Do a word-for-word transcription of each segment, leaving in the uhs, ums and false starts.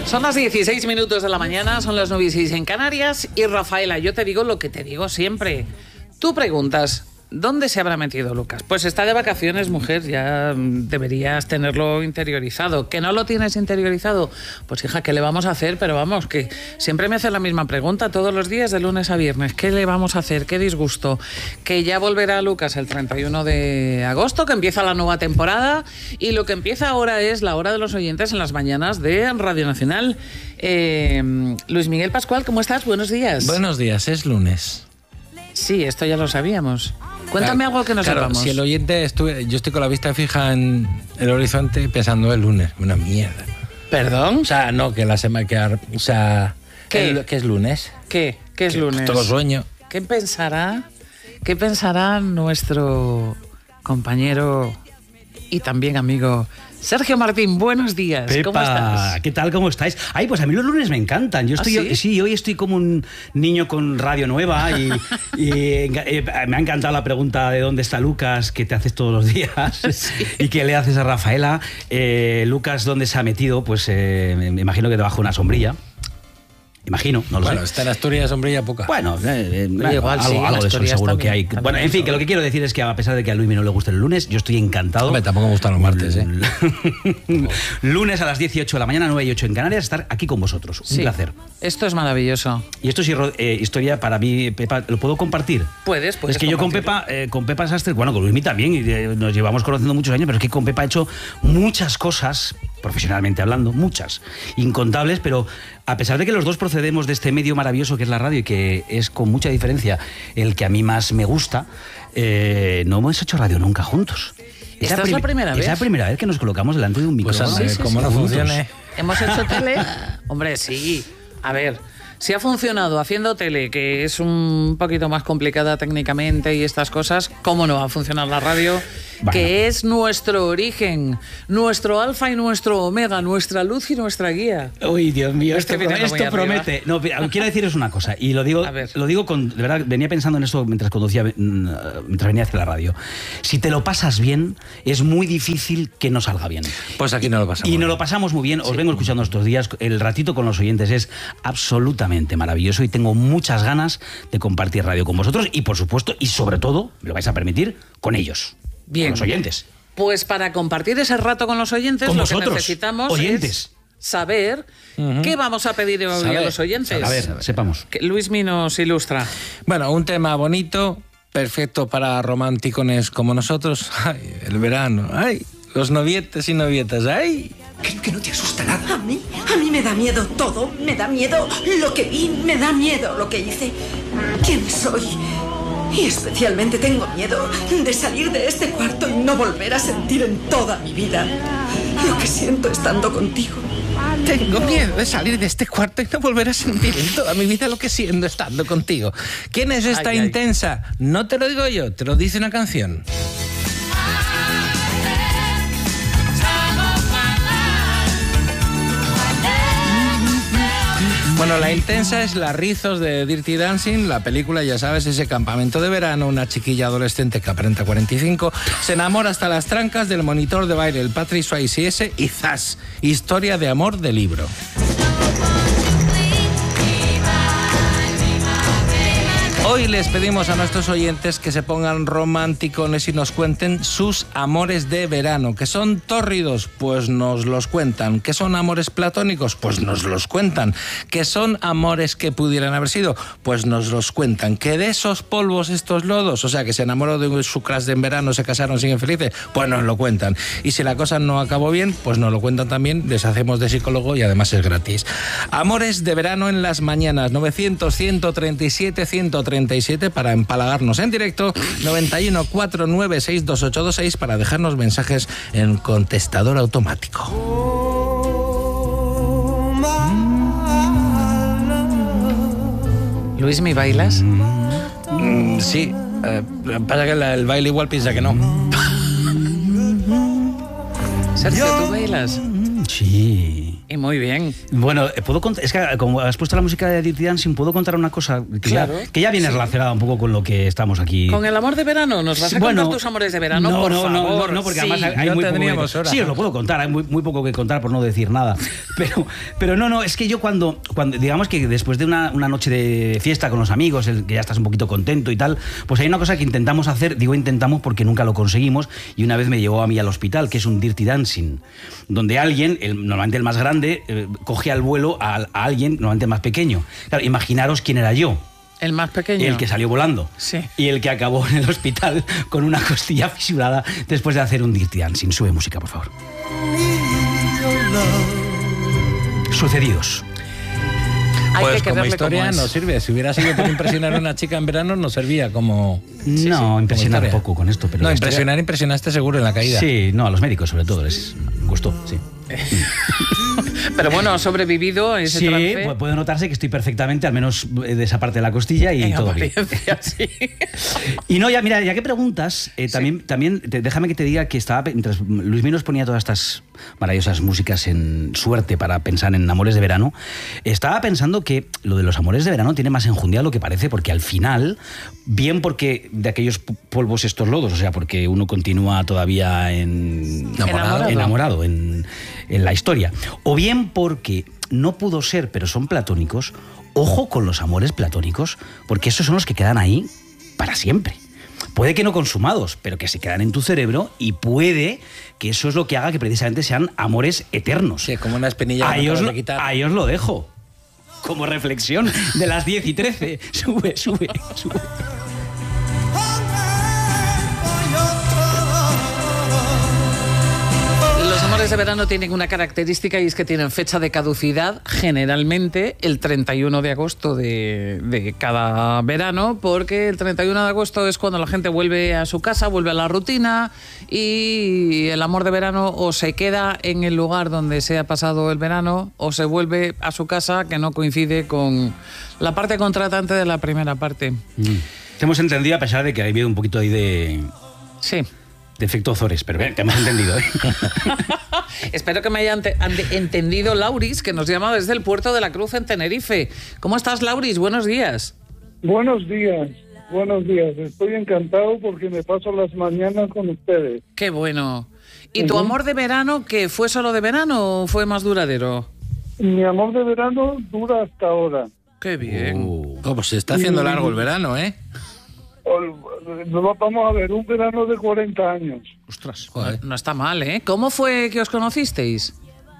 Son las dieciséis minutos de la mañana, son las nueve y seis en Canarias. Y Rafaela, yo te digo lo que te digo siempre. Tú preguntas, ¿dónde se habrá metido Lucas? Pues está de vacaciones, mujer, ya deberías tenerlo interiorizado. ¿Que no lo tienes interiorizado? Pues hija, ¿qué le vamos a hacer? Pero vamos, que siempre me hace la misma pregunta todos los días, de lunes a viernes. ¿Qué le vamos a hacer? ¿Qué disgusto? Que ya volverá Lucas el treinta y uno de agosto, que empieza la nueva temporada, y lo que empieza ahora es la hora de los oyentes en las mañanas de Radio Nacional. Eh, Luis Miguel Pascual, ¿cómo estás? Buenos días. Buenos días, es lunes. Sí, esto ya lo sabíamos. Cuéntame claro, algo que no claro, sepamos. Si el oyente, estuve, yo estoy con la vista fija en el horizonte pensando el lunes. Una mierda. ¿Perdón? O sea, no, que la semana que... O sea, ¿Qué? El, ¿qué es lunes? ¿Qué? ¿Qué es que, lunes? Todo sueño. ¿Qué pensará? ¿Qué pensará nuestro compañero y también amigo Sergio Martín? Buenos días. Pepa, ¿Cómo estás? ¿qué tal? ¿Cómo estáis? Ay, pues a mí los lunes me encantan. Yo estoy, ¿Ah, sí? sí, hoy estoy como un niño con radio nueva y, y eh, me ha encantado la pregunta de dónde está Lucas, que te haces todos los días, sí. Y que le haces a Rafaela. Eh, Lucas, ¿dónde se ha metido? Pues eh, me imagino que debajo de una sombrilla. Imagino, no lo bueno, sé. está en Asturias, sombrilla poca. Bueno, eh, eh, igual, algo, sí, algo de eso Asturias seguro también, que hay. Bueno, en fin, que lo que quiero decir es que a pesar de que a Luismi no le guste el lunes, yo estoy encantado. Hombre, tampoco me gustan los martes, ¿eh? Lunes a las dieciocho de la mañana, nueve y ocho en Canarias, estar aquí con vosotros. Un Sí, placer. esto es maravilloso. Y esto es eh, historia para mí, Pepa, ¿lo puedo compartir? Puedes, puedes. Es que yo con Pepa, eh, con Pepa Sastre, bueno, con Luismi también, y eh, nos llevamos conociendo muchos años, pero es que con Pepa he hecho muchas cosas, profesionalmente hablando, muchas, incontables, pero a pesar de que los dos procedemos de este medio maravilloso que es la radio y que es con mucha diferencia el que a mí más me gusta, eh, no hemos hecho radio nunca juntos. ¿Esta es la primera vez? Es la primera vez que nos colocamos delante de un Pues micrófono. así, sí, como sí, no juntos. funcione. ¿Hemos hecho tele? Hombre, sí. A ver, si ha funcionado haciendo tele, que es un poquito más complicada técnicamente y estas cosas, ¿cómo no va a funcionar la radio? Bueno. Que es nuestro origen, nuestro alfa y nuestro omega, nuestra luz y nuestra guía. Uy, Dios mío, esto, Estoy esto muy promete. No, quiero deciros una cosa, y lo digo, lo digo con, de verdad, venía pensando en esto mientras conducía, mientras venía hacia la radio. Si te lo pasas bien, es muy difícil que no salga bien. Pues aquí no lo pasamos. Y nos lo pasamos muy bien, os sí. vengo escuchando estos días, el ratito con los oyentes es absolutamente maravilloso y tengo muchas ganas de compartir radio con vosotros y, por supuesto, y sobre todo, me lo vais a permitir, con ellos. Bien. Con los oyentes. Pues para compartir ese rato con los oyentes, con lo vosotros, que necesitamos oyentes. es saber uh-huh. qué vamos a pedir hoy saber, a los oyentes. A ver, sepamos. Que Luismi nos ilustra. Bueno, un tema bonito, perfecto para románticones como nosotros. Ay, el verano, ay, los novietes y novietas, ay. Creo que no te asusta nada. A mí, a mí me da miedo todo, me da miedo lo que vi, me da miedo lo que hice. ¿Quién soy? Y especialmente tengo miedo de salir de este cuarto y no volver a sentir en toda mi vida lo que siento estando contigo. Tengo miedo de salir de este cuarto y no volver a sentir en toda mi vida lo que siento estando contigo. ¿Quién es esta ay, intensa? Ay. No te lo digo yo, te lo dice una canción. Bueno, la intensa es La Rizos de Dirty Dancing, la película, ya sabes, ese campamento de verano, una chiquilla adolescente que aparenta cuarenta y cinco, se enamora hasta las trancas del monitor de baile, el Patrick Swayze ese, y ¡zas! Historia de amor de libro. Hoy les pedimos a nuestros oyentes que se pongan románticos y nos cuenten sus amores de verano. ¿Que son tórridos? Pues nos los cuentan. ¿Que son amores platónicos? Pues nos los cuentan. ¿Que son amores que pudieran haber sido? Pues nos los cuentan. ¿Que de esos polvos, estos lodos, o sea, que se enamoró de su crush de en verano, se casaron, siguen felices? Pues nos lo cuentan. Y si la cosa no acabó bien, pues nos lo cuentan también. Les hacemos de psicólogo y además es gratis. Amores de verano en las mañanas. novecientos, ciento treinta y siete, ciento treinta y siete para empalagarnos en directo, noventa y uno, cuatro nueve seis, dos ocho dos seis para dejarnos mensajes en contestador automático. Luis, ¿me bailas? Mm, sí, eh, pasa que el baile igual piensa que no. Sergio, ¿tú bailas? Sí. Y muy bien. Bueno, puedo contar, es que como has puesto la música de Dirty Dancing, puedo contar una cosa que, Claro. ya, que ya viene Sí. relacionada un poco con lo que estamos aquí. ¿Con el amor de verano? ¿Nos vas a Bueno, contar tus amores de verano? no, por no, no, favor. no, no, porque Sí. además hay, hay no muy tendríamos poco que, hora. sí, os lo puedo contar, hay muy, muy poco que contar por no decir nada. Pero, pero no, no, es que yo cuando, cuando digamos que después de una, una noche de fiesta con los amigos, el que ya estás un poquito contento y tal, pues hay una cosa que intentamos hacer, digo intentamos porque nunca lo conseguimos, y una vez me llevó a mí al hospital, que es un Dirty Dancing, donde alguien, el, normalmente el más grande, eh, coge al vuelo a, a alguien, normalmente el más pequeño. Claro, imaginaros quién era yo. El más pequeño. El que salió volando. Sí. Y el que acabó en el hospital con una costilla fisurada después de hacer un Dirty Dancing. Sube música, por favor. Sucedidos. Hay Pues que como quererle historia como es. no sirve. Si hubiera sido por impresionar a una chica en verano, no servía como... no, impresionar como historia. poco con esto. Pero no, la historia- impresionar, impresionaste seguro en la caída. Sí, no, a los médicos sobre todo les gustó, sí. Pero bueno, ha sobrevivido a ese Sí, trance. pu- puede notarse que estoy perfectamente, al menos de esa parte de la costilla y En todo bien. apariencia, sí. Y no, ya, mira, ya que preguntas, eh, también, también te- déjame que te diga que estaba, mientras Luis Mí nos ponía todas estas maravillosas músicas en suerte para pensar en amores de verano, estaba pensando que lo de los amores de verano tiene más enjundia de lo que parece, porque al final, bien porque de aquellos p- polvos estos lodos, o sea, porque uno continúa todavía en, Enamorado. enamorado en, en la historia, o bien porque no pudo ser, pero son platónicos. Ojo con los amores platónicos, porque esos son los que quedan ahí para siempre. Puede que no consumados, pero que se quedan en tu cerebro, y puede que eso es lo que haga que precisamente sean amores eternos. Sí, como una espinilla que Ahí no os, acabas lo, de quitar. ahí os lo dejo. Como reflexión de las diez y trece. Sube, sube, sube. Los amores de verano tienen una característica, y es que tienen fecha de caducidad generalmente el treinta y uno de agosto de, de cada verano, porque el treinta y uno de agosto es cuando la gente vuelve a su casa, vuelve a la rutina, y el amor de verano o se queda en el lugar donde se ha pasado el verano o se vuelve a su casa, que no coincide con la parte contratante de la primera parte. Mm. Te hemos entendido, a pesar de que ha habido un poquito ahí de, Sí. de efecto Ozores, pero bien, te hemos entendido, ¿eh? Espero que me hayan ente- ante- entendido Lauris, que nos llama desde el puerto de la Cruz en Tenerife. ¿Cómo estás, Lauris? Buenos días. Buenos días, buenos días. Estoy encantado porque me paso las mañanas con ustedes. Qué bueno. ¿Y tu Ujú. amor de verano, que fue solo de verano o fue más duradero? Mi amor de verano dura hasta ahora. Qué bien. Uh. Oh, pues se está haciendo largo el verano, ¿eh? Ol- Vamos a ver, un verano de cuarenta años. Ostras. Joder. No está mal, ¿eh? ¿Cómo fue que os conocisteis?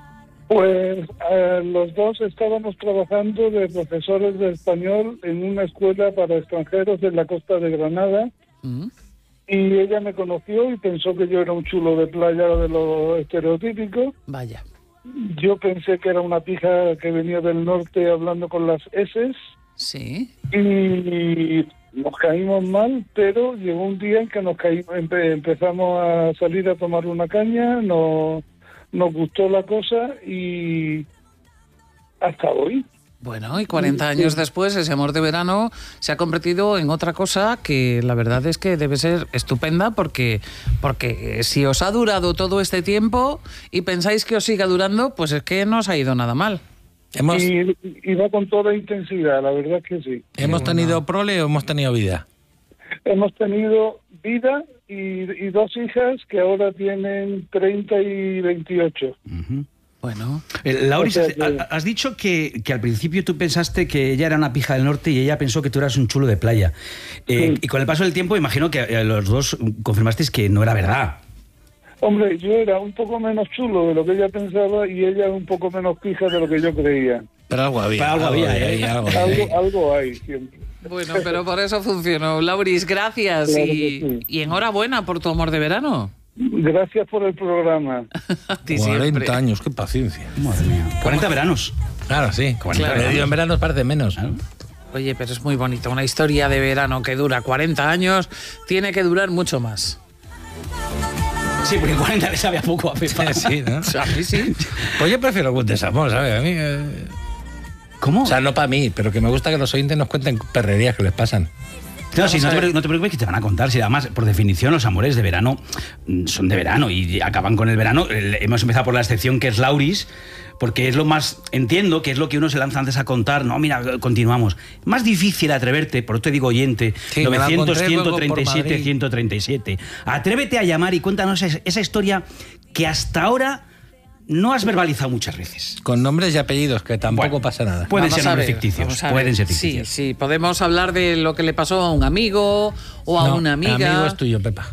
Pues eh, los dos estábamos trabajando de profesores de español en una escuela para extranjeros en la costa de Granada, Mm. y ella me conoció y pensó que yo era un chulo de playa de lo estereotípico. Vaya. Yo pensé que era una pija que venía del norte hablando con las eses. Sí. Y nos caímos mal, pero llegó un día en que nos caímos, empe- empezamos a salir a tomar una caña, no, nos gustó la cosa y hasta hoy. Bueno, y cuarenta años después, ese amor de verano se ha convertido en otra cosa que la verdad es que debe ser estupenda, porque, porque si os ha durado todo este tiempo y pensáis que os siga durando, pues es que no os ha ido nada mal. ¿Hemos, Y, y va con toda intensidad, la verdad que sí. ¿hemos tenido prole o hemos tenido vida? Hemos tenido vida y, y dos hijas que ahora tienen treinta y veintiocho. Ujú. Bueno, Eh, Lauris, O sea que- ha- has dicho que, que al principio tú pensaste que ella era una pija del norte y ella pensó que tú eras un chulo de playa. Eh, Sí. Y con el paso del tiempo imagino que eh, los dos confirmasteis que no era verdad. Hombre, yo era un poco menos chulo de lo que ella pensaba y ella un poco menos pija de lo que yo creía. Pero algo había. Pero algo había, ahí, ¿eh? algo había. Algo, algo hay siempre. bueno, pero por eso funcionó. Lauris, gracias Claro y, que sí. y enhorabuena por tu amor de verano. Gracias por el programa. A ti siempre. cuarenta años, qué paciencia. Madre mía. cuarenta veranos. Claro, sí. Claro. Medio en verano parece menos. Claro. Oye, pero es muy bonito. Una historia de verano que dura cuarenta años tiene que durar mucho más. Sí, porque cuarenta le sabía poco a Pepa. Sí, ¿no? A mí sí. Pues yo prefiero algún desamor, ¿sabes? A mí... eh, ¿Cómo? O sea, no para mí, pero que me gusta que los oyentes nos cuenten perrerías que les pasan. No, sí, no, te, no te preocupes que te van a contar. Si además, por definición, los amores de verano son de verano y acaban con el verano. Hemos empezado por la excepción que es Lauris, porque es lo más, entiendo que es lo que uno se lanza antes a contar. No, mira, continuamos. Más difícil atreverte, por eso te digo oyente, sí, novecientos, ciento treinta y siete, ciento treinta y siete. Atrévete a llamar y cuéntanos esa, esa historia que hasta ahora no has verbalizado muchas veces. Con nombres y apellidos, que tampoco bueno, pasa nada. Pueden ser nombres ficticios. Pueden ser ficticios. Sí, sí, podemos hablar de lo que le pasó a un amigo o a no, una amiga. El amigo es tuyo, Pepa.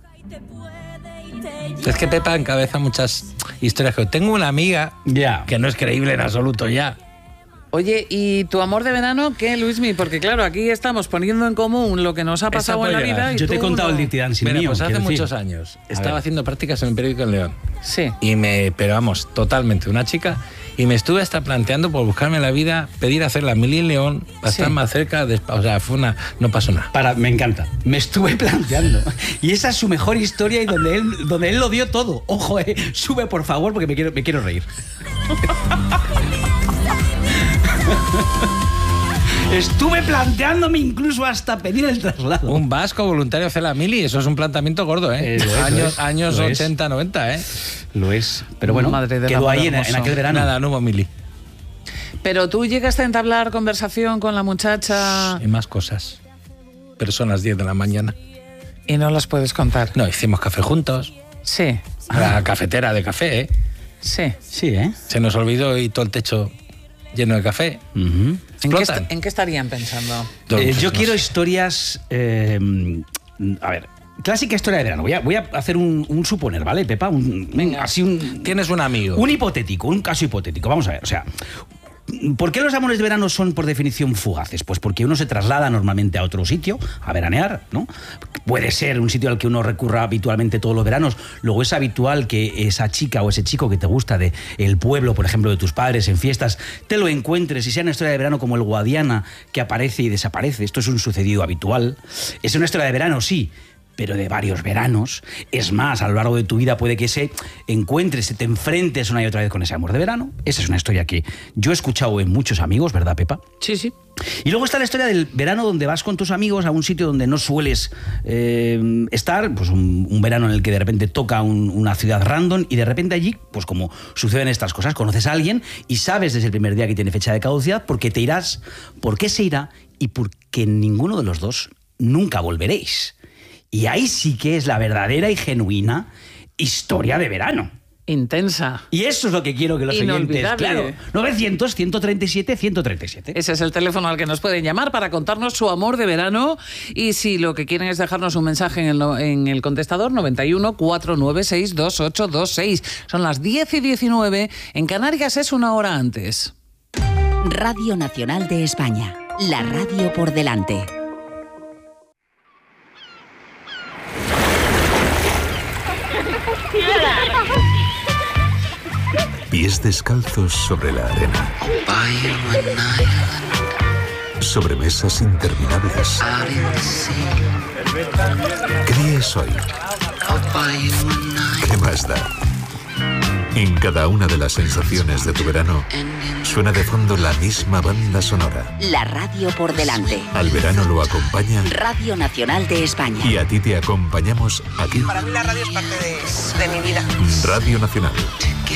Es que Pepa encabeza muchas historias. Tengo una amiga yeah. que no es creíble en absoluto ya. Oye, ¿y tu amor de verano qué, Luismi? Porque claro, aquí estamos poniendo en común lo que nos ha pasado en la vida. Y yo te he contado no... el Dirty Dancing Mira, mío. Pues hace decir. muchos años A estaba ver. haciendo prácticas en el periódico en León. Sí. Y me, pero vamos, totalmente, una chica. Y me estuve hasta planteando por buscarme la vida, pedir hacer la mili en León, para sí. estar más cerca. De, o sea, fue una, no pasó nada. Para, me encanta. Me estuve planteando. Y esa es su mejor historia y donde él, donde él lo dio todo. Ojo, eh, sube por favor porque me quiero, me quiero reír. Estuve planteándome incluso hasta pedir el traslado. Un vasco voluntario hacer la mili, eso es un planteamiento gordo, ¿eh? eh lo es, años lo es, años lo ochenta, noventa, ¿eh? Lo es. Pero bueno, Madre de quedó ahí en, en aquel verano. Nada, no hubo mili. Pero tú llegaste a entablar conversación con la muchacha... Y más cosas. Pero son las diez de la mañana. Y no las puedes contar. No, hicimos café juntos. Sí. A la ah. cafetera de café, ¿eh? Sí. Sí, ¿eh? Se nos olvidó y todo el techo lleno de café. Uh-huh. ¿En, qué ¿En qué estarían pensando? Eh, yo no quiero sé. historias... Eh, a ver... Clásica historia de verano. Voy a, voy a hacer un, un suponer, ¿vale, Pepa? Un, Venga. Así un, Tienes un amigo. Un hipotético, un caso hipotético. Vamos a ver, o sea... ¿Por qué los amores de verano son por definición fugaces? Pues porque uno se traslada normalmente a otro sitio a veranear, ¿no? Puede ser un sitio al que uno recurra habitualmente todos los veranos. Luego es habitual que esa chica o ese chico que te gusta de el pueblo, por ejemplo, de tus padres en fiestas, te lo encuentres y sea una historia de verano como el Guadiana que aparece y desaparece. Esto es un sucedido habitual. Es una historia de verano, sí, pero de varios veranos. Es más, a lo largo de tu vida puede que se encuentres, te enfrentes una y otra vez con ese amor de verano. Esa es una historia que yo he escuchado en muchos amigos, ¿verdad, Pepa? Sí, sí. Y luego está la historia del verano donde vas con tus amigos a un sitio donde no sueles eh, estar, pues un, un verano en el que de repente toca un, una ciudad random y de repente allí, pues como suceden estas cosas, conoces a alguien y sabes desde el primer día que tiene fecha de caducidad por qué te irás, por qué se irá y porque ninguno de los dos nunca volveréis. Y ahí sí que es la verdadera y genuina historia de verano. Intensa. Y eso es lo que quiero que los oyentes... Claro, novecientos, ciento treinta y siete, ciento treinta y siete. Ese es el teléfono al que nos pueden llamar para contarnos su amor de verano. Y si lo que quieren es dejarnos un mensaje en el, en el contestador, noventa y uno, cuatrocientos noventa y seis, veintiocho veintiséis. Son las diez y diecinueve. En Canarias es una hora antes. Radio Nacional de España. La radio por delante. Pies descalzos sobre la arena. Sobremesas interminables. ¿Qué día es hoy? ¿Qué más da? En cada una de las sensaciones de tu verano suena de fondo la misma banda sonora. La radio por delante. Al verano lo acompaña Radio Nacional de España. Y a ti te acompañamos aquí. Para mí la radio es parte de, de mi vida. Radio Nacional.